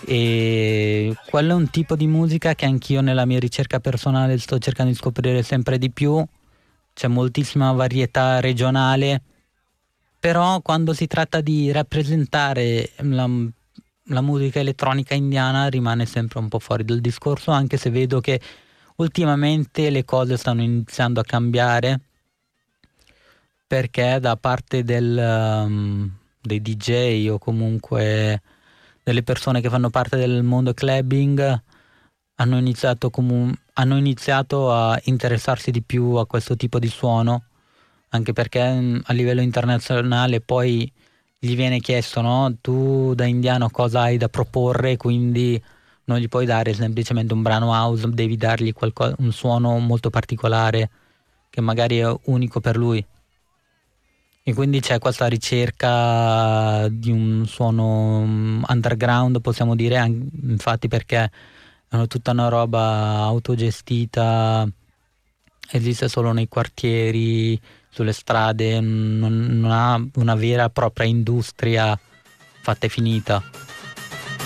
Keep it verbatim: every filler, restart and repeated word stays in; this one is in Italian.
E quello è un tipo di musica che anch'io nella mia ricerca personale sto cercando di scoprire sempre di più. C'è moltissima varietà regionale, però quando si tratta di rappresentare la, la musica elettronica indiana rimane sempre un po' fuori dal discorso, anche se vedo che ultimamente le cose stanno iniziando a cambiare, perché da parte del, um, dei D J o comunque delle persone che fanno parte del mondo clubbing hanno iniziato, comu- hanno iniziato a interessarsi di più a questo tipo di suono, anche perché mh, a livello internazionale poi gli viene chiesto, no? Tu da indiano cosa hai da proporre, quindi non gli puoi dare semplicemente un brano house, devi dargli qualco- un suono molto particolare che magari è unico per lui. E quindi c'è questa ricerca di un suono mm, underground, possiamo dire, an- infatti perché è tutta una roba autogestita, esiste solo nei quartieri, sulle strade, non, non ha una vera e propria industria fatta e finita.